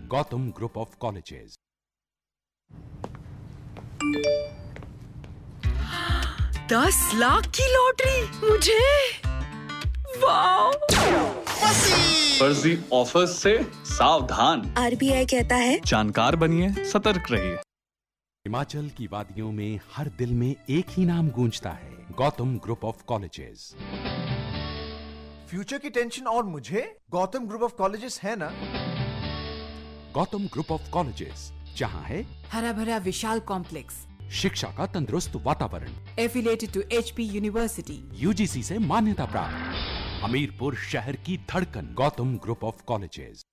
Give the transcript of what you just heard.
Gautam group of colleges. ₹10 lakh की lottery मुझे, वाह! फर्जी ऑफर्स से सावधान। RBI कहता है जानकार बनिए, सतर्क रहिए। हिमाचल की वादियों में हर दिल में एक ही नाम गूंजता है, Gautam group of colleges. Future की टेंशन और मुझे गौतम ग्रुप ऑफ कॉलेजेस है ना। गौतम ग्रुप ऑफ कॉलेजेस, जहां है हरा भरा विशाल कॉम्प्लेक्स, शिक्षा का तंदुरुस्त वातावरण, affiliated to HP university, UGC से मान्यता प्राप्त, हमीरपुर शहर की धड़कन, गौतम ग्रुप ऑफ कॉलेजेस।